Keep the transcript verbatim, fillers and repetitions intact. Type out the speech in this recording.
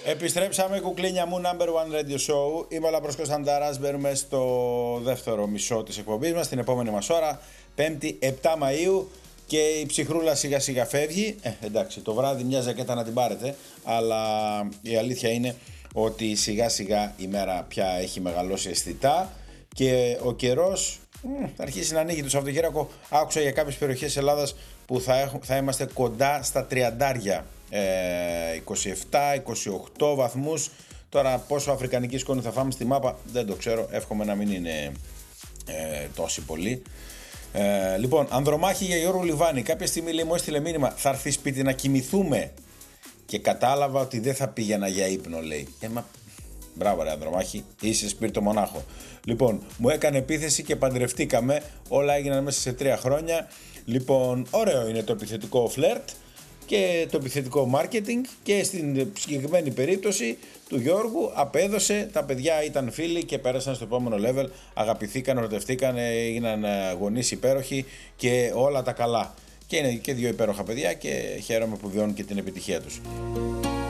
Επιστρέψαμε, κουκλίνια μου, number one radio show. Είμαι ο Λαμπρός Κωνσταντάρας, μπαίνουμε στο δεύτερο μισό της εκπομπής μας, την επόμενη μας ώρα, Πέμπτη επτά Μαΐου, και η ψυχρούλα σιγά σιγά φεύγει. Ε, εντάξει, το βράδυ μια ζακέτα να την πάρετε, αλλά η αλήθεια είναι ότι σιγά σιγά η μέρα πια έχει μεγαλώσει αισθητά και ο καιρός μ, θα αρχίσει να ανοίγει. Το Σαββατοκύριακο άκουσα για κάποιες περιοχές της Ελλάδας που θα, έχ, θα είμαστε κοντά στα τριαντάρια. Ε, είκοσι επτά είκοσι οκτώ βαθμούς. Τώρα πόσο αφρικανική σκόνη θα φάμε στη μάπα δεν το ξέρω, εύχομαι να μην είναι ε, τόσοι πολλοί. ε, Λοιπόν, Ανδρομάχη για Γιώργο Λιβάνη. Κάποια στιγμή λέει, μου έστειλε μήνυμα, θα έρθει σπίτι να κοιμηθούμε, και κατάλαβα ότι δεν θα πήγαινα για ύπνο, λέει. Ε, μα... Μπράβο ρε Ανδρομάχη, είσαι σπίρτο μονάχο. Λοιπόν, μου έκανε επίθεση και παντρευτήκαμε. Όλα έγιναν μέσα σε τρία χρόνια. Λοιπόν, ωραίο είναι το επιθετικό φλερτ και το επιθετικό marketing, και στην συγκεκριμένη περίπτωση του Γιώργου απέδωσε. Τα παιδιά ήταν φίλοι και πέρασαν στο επόμενο level, αγαπηθήκαν, ερωτευτήκαν, έγιναν γονείς υπέροχοι και όλα τα καλά. Και είναι και δύο υπέροχα παιδιά και χαίρομαι που βιώνουν και την επιτυχία τους.